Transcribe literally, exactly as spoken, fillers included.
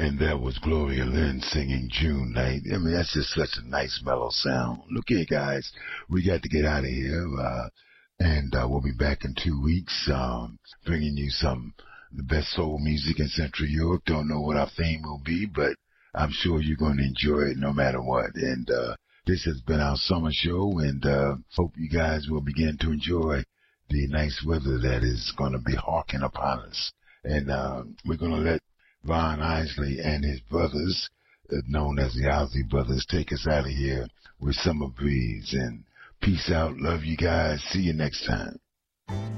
And that was Gloria Lynn singing June Night. I mean, that's just such a nice mellow sound. Look here, guys. We got to get out of here. Uh, and uh, we'll be back in two weeks um, bringing you some the best soul music in Central Europe. Don't know what our theme will be, but I'm sure you're going to enjoy it no matter what. And uh, this has been our summer show, and uh, hope you guys will begin to enjoy the nice weather that is going to be hawking upon us. And uh, we're going to let Ron Isley and his brothers, uh, known as the Isley Brothers, take us out of here with Summer Breeze. And peace out. Love you guys. See you next time.